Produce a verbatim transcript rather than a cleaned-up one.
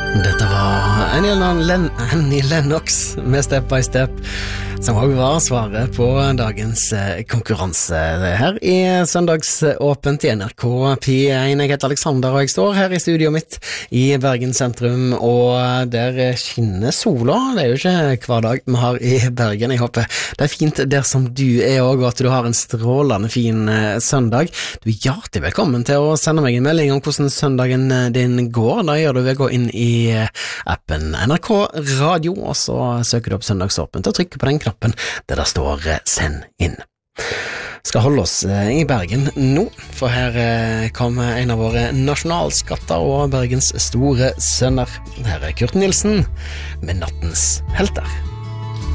Dette var Annie, Len Annie Lennox med Step by Step, som også var svaret på dagens konkurranse her i søndagsåpent i N R K P én. Jeg heter Alexander, og jeg står her i studioet mitt i Bergen sentrum, og der skinner sola. Det er jo ikke hver dag vi har i Bergen. Jeg håper det er fint der som du er også, og at du har en strålende fin søndag. Du er hjertelig velkommen til å sende meg en melding om hvordan søndagen din går. Da gjør du ved å gå inn i appen N R K Radio, og så søker du opp søndagsåpent og trykker på den knappen der det står send inn. Skal holde oss i Bergen nå, for her kommer en av våre nasjonalskatter og Bergens store sønner. Her er Kurt Nilsen med Nattens helter.